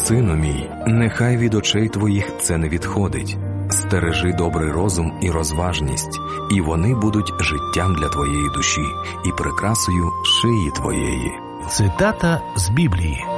Сину мій, нехай від очей твоїх це не відходить. Стережи добрий розум і розважність, і вони будуть життям для твоєї душі і прикрасою шиї твоєї. Цитата з Біблії.